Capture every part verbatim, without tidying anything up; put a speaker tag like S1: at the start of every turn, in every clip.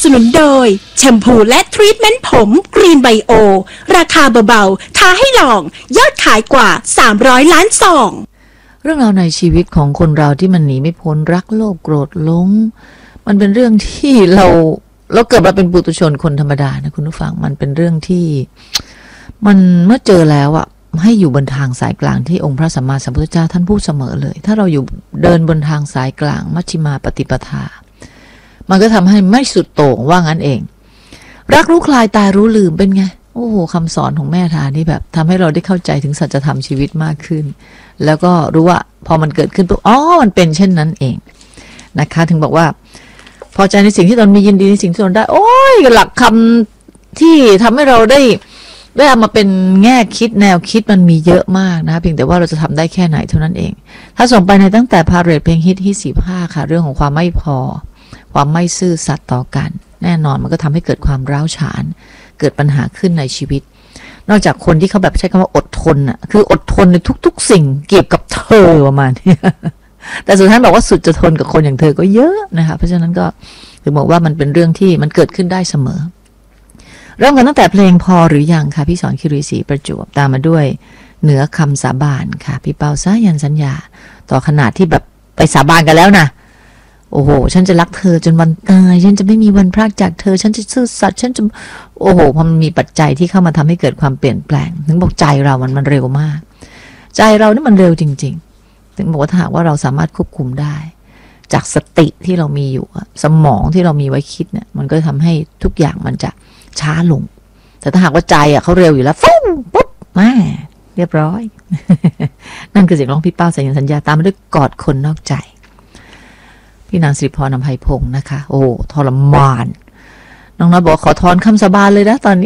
S1: นุนโดยแชมพูและทรีทเมนต์ผมกรีนไบโอราคาเบาๆท้าให้ลองยอดขายกว่าสามร้อยล้านซอง
S2: เรื่องราวในชีวิตของคนเราที่มันหนีไม่พ้นรักโลภโกรธหลงมันเป็นเรื่องที่เราเราเกิดมาเป็นปุถุชนคนธรรมดานะคุณผู้ฟังมันเป็นเรื่องที่มันเมื่อเจอแล้วอะให้อยู่บนทางสายกลางที่องค์พระสัมมาสัมพุทธเจ้าท่านพูดเสมอเลยถ้าเราอยู่เดินบนทางสายกลางมัชฌิมาปฏิปทามันก็ทำให้ไม่สุดโต่งว่างั้นเองรักรู้คลายตายรู้ลืมเป็นไงโอ้โหคำสอนของแม่ทานี่แบบทำให้เราได้เข้าใจถึงสัจธรรมชีวิตมากขึ้นแล้วก็รู้ว่าพอมันเกิดขึ้นปุ๊บอ๋อมันเป็นเช่นนั้นเองนะคะถึงบอกว่าพอใจในสิ่งที่ตนมียินดีในสิ่งที่ตนได้โอ้ยหลักคำที่ทำให้เราได้ได้เอามาเป็นแง่คิดแนวคิดมันมีเยอะมากนะเพียงแต่ว่าเราจะทำได้แค่ไหนเท่านั้นเองถ้าส่งไปในตั้งแต่พาเรทเพลงฮิตฮิตสี่ห้าค่ะเรื่องของความไม่พอความไม่ซื่อสัตย์ต่อกันแน่นอนมันก็ทำให้เกิดความร้าวฉานเกิดปัญหาขึ้นในชีวิตนอกจากคนที่เขาแบบใช้คำว่าอดทนอ่ะคืออดทนในทุกๆสิ่งเกี่ยวกับเธอประมาณนี้แต่สุดท้ายบอกว่าสุดจะทนกับคนอย่างเธอก็เยอะนะคะเพราะฉะนั้นก็ถึงบอกว่ามันเป็นเรื่องที่มันเกิดขึ้นได้เสมอเริ่มกันตั้งแต่เพลงพอหรือยังค่ะพี่สอนคิรีศรีประจวบตามมาด้วยเหนือคำสาบานค่ะพี่เปาสายันสัญญาต่อขนาดที่แบบไปสาบานกันแล้วนะโอ้โหฉันจะรักเธอจนวันตายฉันจะไม่มีวันพรากจากเธอฉันจะซื่อสัตย์ฉันจะโอ้โหพอมันมีปัจจัยที่เข้ามาทำให้เกิดความเปลี่ยนแปลงถึงบอกใจเรามันมันเร็วมากใจเรานี่มันเร็วจริงๆถึงบอกว่าถ้าหากว่าเราสามารถควบคุมได้จากสติที่เรามีอยู่สมองที่เรามีไว้คิดเนี่ยมันก็ทำให้ทุกอย่างมันจะช้าลงแต่ถ้าหากว่าใจอ่ะเขาเร็วอยู่แล้วฟุ้งปุ๊บมาเรียบร้อย นั่นคือเสียงร้องพี่เป้าสายันสัญญาตามมาด้วยกอดคนนอกใจพี่นางสิริพรอำไพพงศ์นะคะโอ้ทรมานน้องน้อยบอกขอถอนคำสาบานเลยนะตอนนี้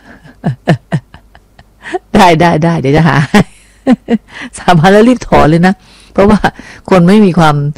S2: ได้ได้ได้เดี๋ยวจะหา สาบานแล้วรีบถอนเลยนะเพราะว่าคนไม่มีความ